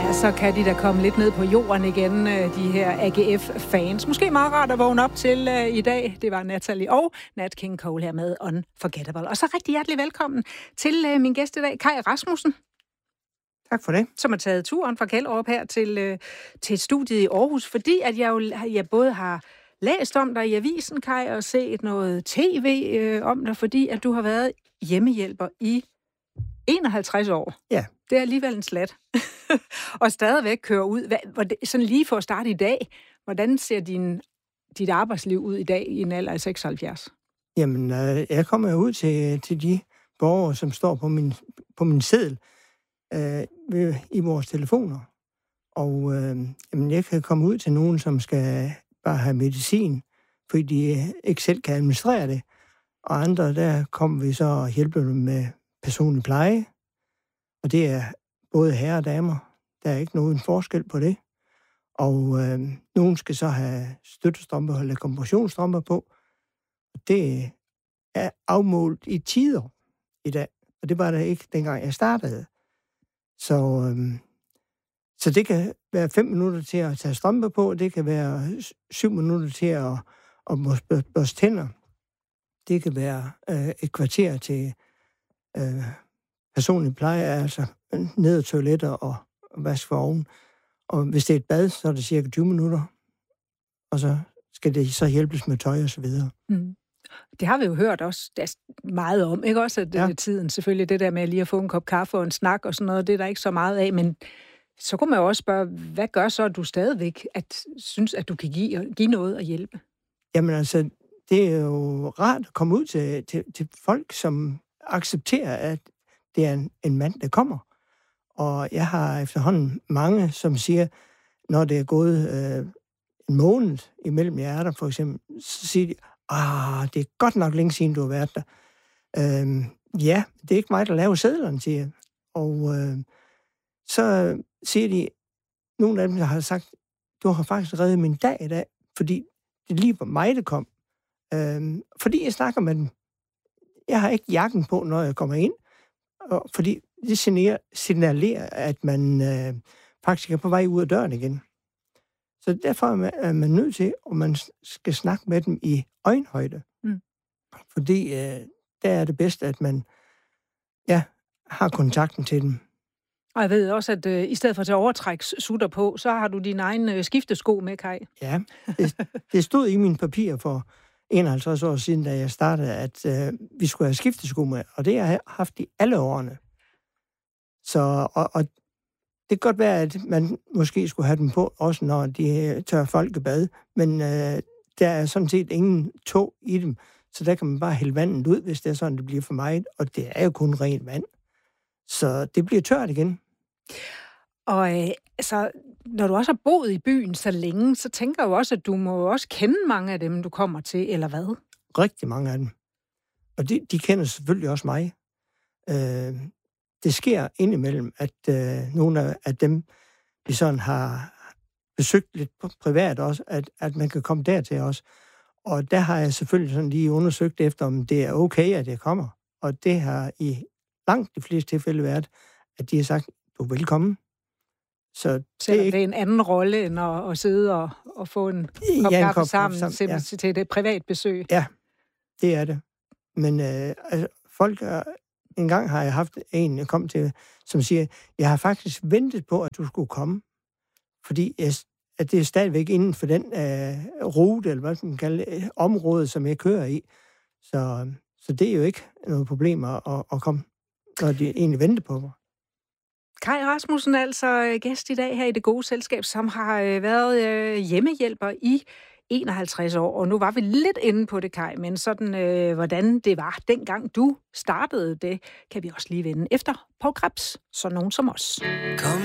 Ja, så kan de da komme lidt ned på jorden igen, de her AGF-fans. Måske meget rart at vågne op til i dag. Det var Natalie og Nat King Cole her med Unforgettable. Og så rigtig hjertelig velkommen til min gæst i dag, Kai Rasmussen. Tak for det. Som har taget turen fra Kjellerup her til studiet i Aarhus, fordi at jeg både har læst om dig i avisen, Kai, og set noget tv om dig, fordi at du har været hjemmehjælper i 51 år. Ja. Det er alligevel en slat. Og stadigvæk kører ud. Sådan lige for at starte i dag, hvordan ser dit arbejdsliv ud i dag i en alder af 76? Jamen, jeg kommer ud til de borgere, som står på min seddel i vores telefoner. Og jeg kan komme ud til nogen, som skal bare have medicin, fordi de ikke selv kan administrere det. Og andre, der kommer vi så og hjælper dem med personlig pleje. Og det er både herrer og damer. Der er ikke nogen forskel på det. Og nogen skal så have støttestrømper eller kompressionsstrømper på. Og det er afmålt i tider i dag. Og det var der ikke, dengang jeg startede. Så det kan være 5 minutter til at tage strømper på. Det kan være 7 minutter til at børste tænder. Det kan være et kvarter til personlig pleje, altså ned ad toiletter og vaske for oven. Og hvis det er et bad, så er det cirka 20 minutter. Og så skal det så hjælpes med tøj og så videre. Mm. Det har vi jo hørt også meget om, ikke også? At tiden selvfølgelig, det der med lige at få en kop kaffe og en snak og sådan noget, det er der ikke så meget af, men så kunne man jo også spørge, hvad gør så, at du stadigvæk synes, at du kan give noget og hjælpe? Jamen altså, det er jo rart at komme ud til folk, som accepterer, at det er en mand, der kommer. Og jeg har efterhånden mange, som siger, når det er gået en måned imellem jer der, for eksempel, så siger de, det er godt nok længe siden, du har været der. Ja, det er ikke mig, der laver sædlerne, siger jeg. Og så siger de, nogle af dem har sagt, du har faktisk reddet min dag i dag, fordi det lige var mig, der kom. Fordi jeg snakker med dem. Jeg har ikke jakken på, når jeg kommer ind, fordi det signalerer, at man faktisk er på vej ud af døren igen. Så derfor er man nødt til, at man skal snakke med dem i øjenhøjde. Mm. Fordi der er det bedst, at man har kontakten til dem. Og jeg ved også, at i stedet for at tage overtrækssutter på, så har du dine egne skiftesko med, Kai. Ja, det stod i mine papirer for 51 år siden, da jeg startede, at vi skulle have skiftesko med, og det har jeg haft i alle årene. Så, og det kan godt være, at man måske skulle have dem på, også når de tør folkebad, men der er sådan set ingen tog i dem, så der kan man bare hælde vandet ud, hvis det er sådan, det bliver for meget, og det er jo kun rent vand. Så det bliver tørt igen. Og altså, når du også har boet i byen så længe, så tænker jeg jo også, at du må også kende mange af dem, du kommer til, eller hvad? Rigtig mange af dem. Og de kender selvfølgelig også mig. Det sker indimellem, at nogle af dem, vi sådan har besøgt lidt privat også, at man kan komme dertil også. Og der har jeg selvfølgelig sådan lige undersøgt efter, om det er okay, at jeg kommer. Og det har i langt de fleste tilfælde været, at de har sagt, du er velkommen. Så det er en anden rolle, end at sidde og få en kop kaffe sammen til et privat besøg. Ja, det er det. Men folk... En gang har jeg haft en, jeg kom til, som siger, jeg har faktisk ventet på, at du skulle komme, fordi at det er stadigvæk inden for den rute, eller hvad man kalder det, område, som jeg kører i. Så det er jo ikke noget problem at komme, når de egentlig venter på mig. Kai Rasmussen, altså gæst i dag her i Det Gode Selskab, som har været hjemmehjælper i 51 år, og nu var vi lidt inde på det, Kai, men sådan, hvordan det var, dengang du startede det, kan vi også lige vende efter Poul Krebs, så nogen som os. Kom